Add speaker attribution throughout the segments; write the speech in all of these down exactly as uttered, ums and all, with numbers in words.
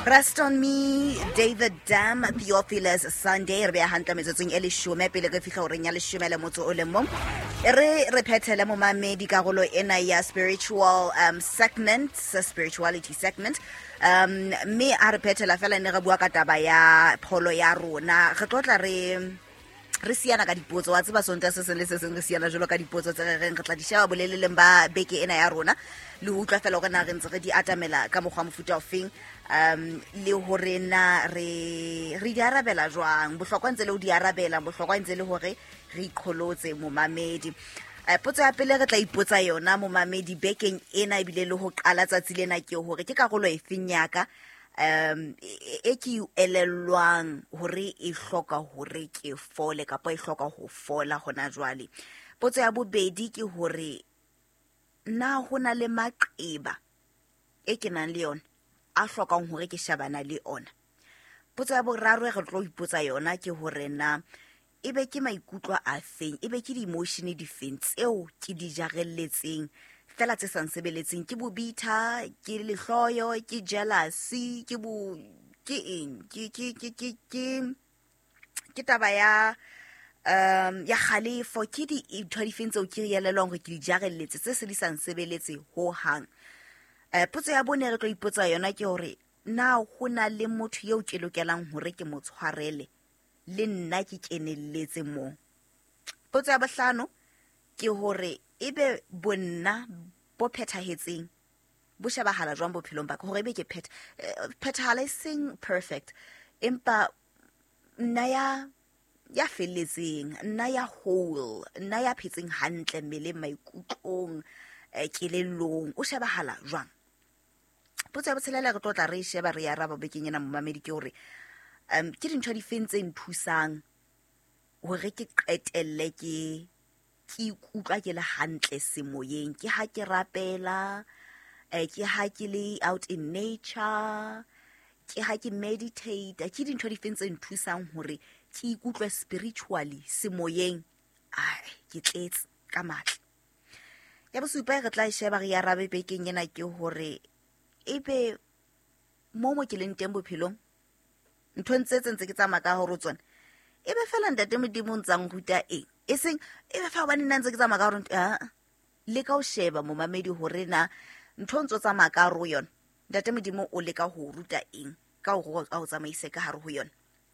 Speaker 1: Rest on Me, David Dam, Theophilus Sunday, re bea hantla metsotsong e leshome pele re fihla horeng ya leshome le motso o le mong. Re re phethele mo mamedi karolo ena ya spiritual um segment, spirituality segment. Um me a re phethela fela ne re bua ka taba ya pholo ya rona. Re tlotla re re siana ka dipotso wa tseba sonta se se le se se re siana jolo ka dipotso tse re reng re tla di sheba boleleleng ba beke ena ya rona le ho utlwa fela gore na re ntse re di atamela ka mogwa mofuta ofeng um le hore na re re di arabela jwang bohlokwa ntse le ho di arabela bohlokwa ntse le hore re ikholotse mo mamedi. Uh, potso ya pele re tla ipotsa yona mo mamedi bekeng ena ebile le ho qala tsatsi lena ke hore ke karolo e feng yaka um e ke elelwang hore e hloka hore ke fole kapa e hloka ho fola hona jwale. Potso ya bobedi ke hore na hona le maqeba e ke nang le yona a hlokang hore ke shabana le ona. Potso ya boraro re tlo ipotsa yona ke hore na ebe ke maikutlo a feng ebe ke di-emotion di-feng tseo ke di jarelletseng fela tse sa nsebeletseng ke bobitha ke lehloyo ke jealousy ke bo ke eng ke ke ke ke ke ke taba ya um ya khalefo ke di ithwadifeng tseo ke rielelwang hore ke di jarelletse tse se di sa nsebeletse ho hang. Uh, potso ya bone re tlo ipotsa yona ke hore na hona le motho yo ke lokelang hore ke mo tshwarele le nna ke kenelletse mo. Potso ya bohlano ke hore ebe bonna bo phethahetseng bo shebahala jwang bophelong ba ka hore ebe ke phet phetahala sing perfect empa nna ya ya felletseng nna ya whole nna ya phetseng hantle mmele maikutlong kelellong o shebahala jwang. Potso ya botshelela re tlotla re sheba re ya raba bekeng ena mo mamedi ke hore um ke dintho di fentse nthusang hore ke qetelle ke ke ikutlwa ke le hantle semoyeng ke ha ke rapela eh ke ha ke le out in nature ke ha ke meditate ke dintho di fentse nthusang hore ke ikutlwe spiritually semoyeng ai ke tletse ka matla. Ya bosupa re tla sheba re ya rabe bekeng ena ke hore ebe mo mo ke leng teng bophelong ntho ntse tse ke tsamaya ka hore tsona ebe fela ntate modimo ntsang ruta eng eseng ebe fa bana nna ntse ke tsamaya ka hore a le ka o sheba mo mamedi hore na ntho ntso tsamaya ka ro yona ntate modimo o le ka ho ruta eng ka ho a o tsamaise ka hare ho yona.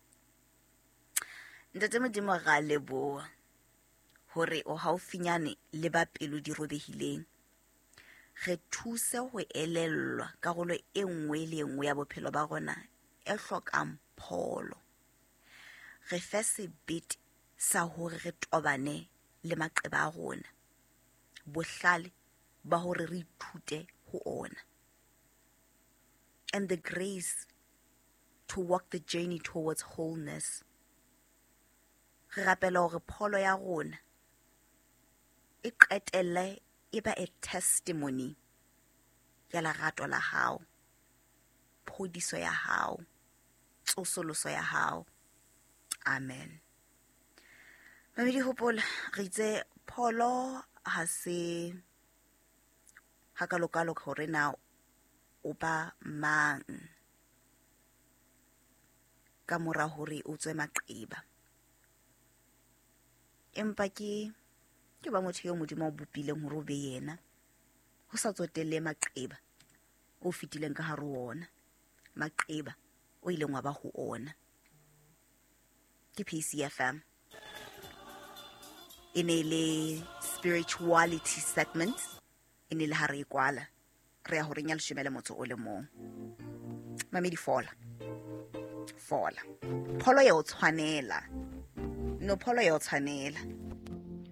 Speaker 1: Ntate modimo ga lebo hore o haufinyane le ba pelo di robehileng re thuse ho elellwa karolo e nngwe le nngwe ya bophelo ba rona e hlokang pholo. Re fe sebete sa hore re tobane le maqeba a rona bohlale ba hore re ithute ho ona and the grace to walk the journey towards wholeness. Re rapela hore pholo ya rona e qetelle e ba a testimony ya lerato la hao phodiso ya hao tsosoloso ya hao. Amen. Mamedi hopola re itse pholo ha se hakalokalo hore na o ba mang ka mora hore o tswe maqeba empa ke ke ba motho yo modimo o bopileng hore o be yena ho sa tsotelle maqeba o fitileng ka hare ho ona maqeba o ileng wa ba ho ona. Ke P C F M ene le spirituality segment ene le ha re kwala re ya hore nya leshome le motso o le mong. Mamedi fola fola pholo ya o tshwanela no pholo ya o tshwanela